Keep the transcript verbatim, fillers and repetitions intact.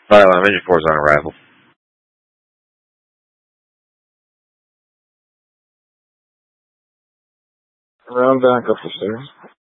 Fire alarm engine four is on arrival. Round back up the stairs.